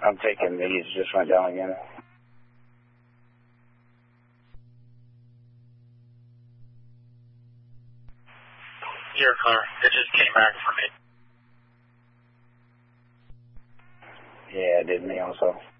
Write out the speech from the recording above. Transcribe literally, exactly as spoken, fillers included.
I'm taking these. Just went down again. You're clear. It just came back for me. Yeah, it did me also.